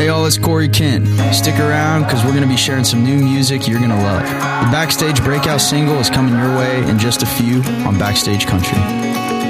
Hey y'all, it's Corey Kent. Stick around because we're going to be sharing some new music you're going to love. The Backstage breakout single is coming your way in just a few on Backstage Country.